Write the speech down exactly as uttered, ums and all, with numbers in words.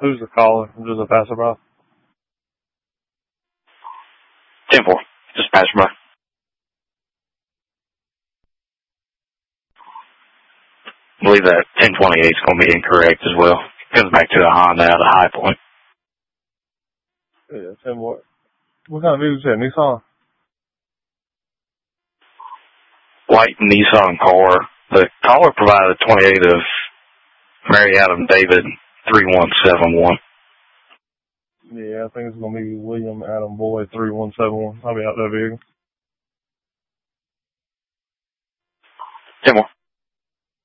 Who's the caller? Just a passerby? ten four. Just passerby. I believe that ten twenty-eight is going to be incorrect as well. It comes back to a Honda out of High Point. Yeah, ten what? What kind of vehicle is that? Nissan? White Nissan car. The caller provided a twenty-eight of Mary Adam David three one seven one. Yeah, I think it's going to be William Adam Boyd three one seven one. I'll be out that vehicle.